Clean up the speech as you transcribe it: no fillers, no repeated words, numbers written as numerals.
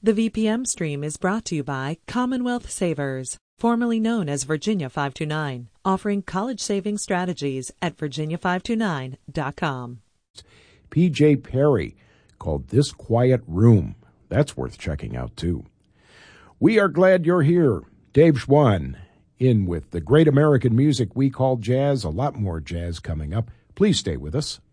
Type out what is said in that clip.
The VPM stream is brought to you by Commonwealth Savers, formerly known as Virginia 529, offering college saving strategies at virginia529.com. P.J. Perry called This Quiet Room. That's worth checking out, too. We are glad you're here. Dave Schwann in with the great American music we call jazz. A lot more jazz coming up. Please stay with us.